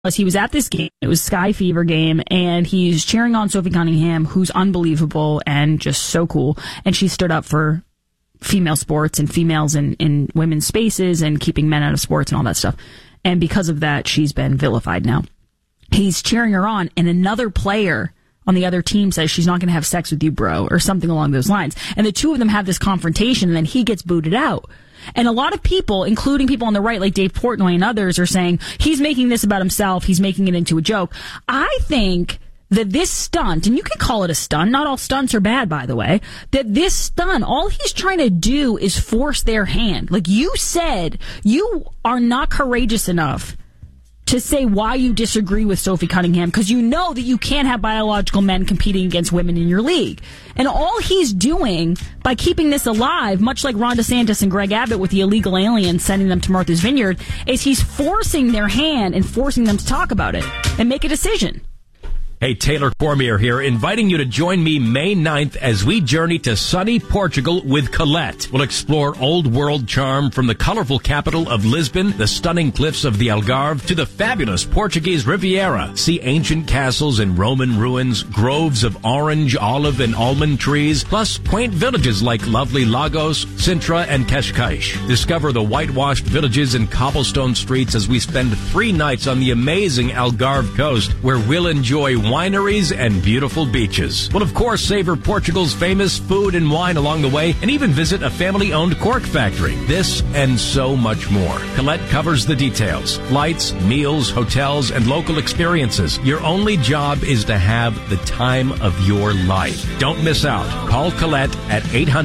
he was at this game. It was Sky Fever game, and he's cheering on Sophie Cunningham, who's unbelievable and just so cool. And she stood up for female sports and females in women's spaces and keeping men out of sports and all that stuff. And because of that, she's been vilified now. He's cheering her on, and another player on the other team says, she's not going to have sex with you, bro, or something along those lines. And the two of them have this confrontation, and then he gets booted out. And a lot of people, including people on the right, like Dave Portnoy and others, are saying, he's making this about himself, he's making it into a joke. I think that this stunt, and you can call it a stunt, not all stunts are bad, by the way, that this stunt, all he's trying to do is force their hand. Like you said, you are not courageous enough to say why you disagree with Sophie Cunningham, because you know that you can't have biological men competing against women in your league. And all he's doing by keeping this alive, much like Ron DeSantis and Greg Abbott with the illegal aliens sending them to Martha's Vineyard, is he's forcing their hand and forcing them to talk about it and make a decision. Hey, Taylor Cormier here, inviting you to join me May 9th as we journey to sunny Portugal with Colette. We'll explore old world charm from the colorful capital of Lisbon, the stunning cliffs of the Algarve, to the fabulous Portuguese Riviera. See ancient castles and Roman ruins, groves of orange, olive, and almond trees, plus quaint villages like lovely Lagos, Sintra, and Cascais. Discover the whitewashed villages and cobblestone streets as we spend 3 nights on the amazing Algarve coast, where we'll enjoy wineries and beautiful beaches. We'll, of course, savor Portugal's famous food and wine along the way, and even visit a family-owned cork factory. This and so much more. Colette covers the details. Flights, meals, hotels, and local experiences. Your only job is to have the time of your life. Don't miss out. Call Colette at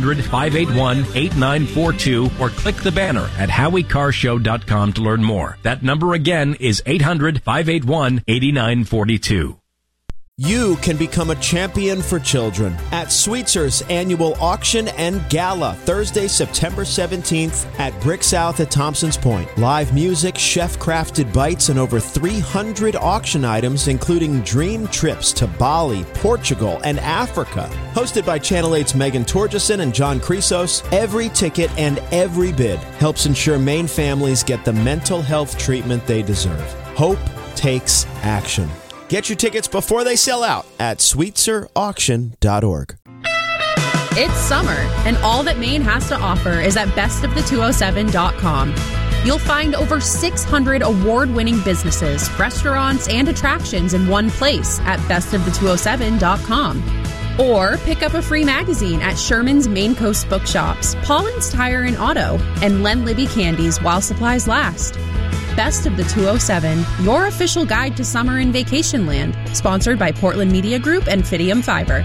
800-581-8942 or click the banner at HowieCarShow.com to learn more. That number again is 800-581-8942. You can become a champion for children at Sweetzer's annual auction and gala, Thursday, September 17th at Brick South at Thompson's Point. Live music, chef-crafted bites, and over 300 auction items, including dream trips to Bali, Portugal, and Africa. Hosted by Channel 8's Megan Torgeson and John Chrysos, every ticket and every bid helps ensure Maine families get the mental health treatment they deserve. Hope takes action. Get your tickets before they sell out at sweetzerauction.org. It's summer, and all that Maine has to offer is at bestofthe207.com. You'll find over 600 award-winning businesses, restaurants, and attractions in one place at bestofthe207.com. Or pick up a free magazine at Sherman's Maine Coast Bookshops, Pauline's Tire and Auto, and Len Libby Candies while supplies last. Best of the 207, your official guide to summer in vacation land. Sponsored by Portland Media Group and Fidium Fiber.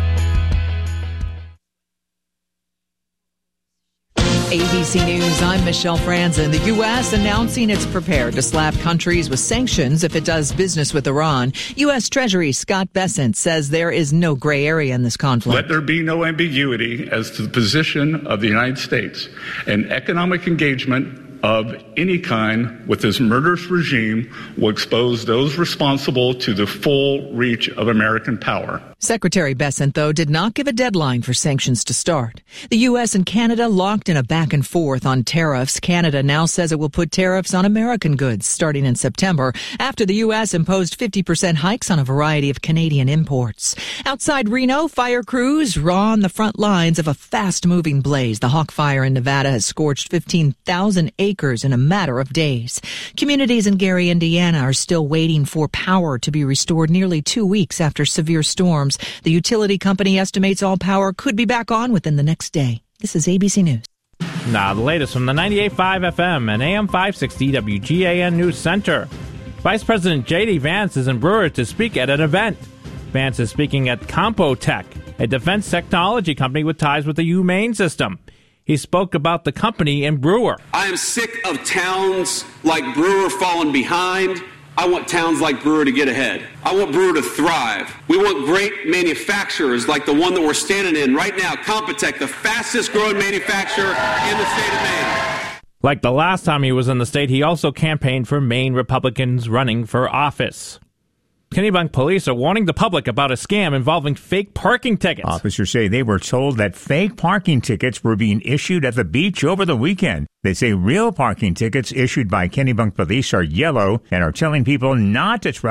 ABC News, I'm Michelle Franzen. The U.S. announcing it's prepared to slap countries with sanctions if it does business with Iran. U.S. Treasury Scott Bessent says there is no gray area in this conflict. Let there be no ambiguity as to the position of the United States. And economic engagement of any kind with this murderous regime will expose those responsible to the full reach of American power. Secretary Bessent, though, did not give a deadline for sanctions to start. The U.S. and Canada locked in a back and forth on tariffs. Canada now says it will put tariffs on American goods starting in September after the U.S. imposed 50% hikes on a variety of Canadian imports. Outside Reno, fire crews are on the front lines of a fast-moving blaze. The Hawk Fire in Nevada has scorched 15,000 acres in a matter of days. Communities in Gary, Indiana are still waiting for power to be restored nearly 2 weeks after severe storms. The utility company estimates all power could be back on within the next day. This is ABC News. Now, the latest from the 98.5 FM and AM 560 WGAN News Center. Vice President J.D. Vance is in Brewer to speak at an event. Vance is speaking at Compotech, a defense technology company with ties with the UMaine system. He spoke about the company in Brewer. I am sick of towns like Brewer falling behind. I want towns like Brewer to get ahead. I want Brewer to thrive. We want great manufacturers like the one that we're standing in right now, Compotech, the fastest growing manufacturer in the state of Maine. Like the last time he was in the state, he also campaigned for Maine Republicans running for office. Kennebunk police are warning the public about a scam involving fake parking tickets. Officers say they were told that fake parking tickets were being issued at the beach over the weekend. They say real parking tickets issued by Kennebunk police are yellow and are telling people not to travel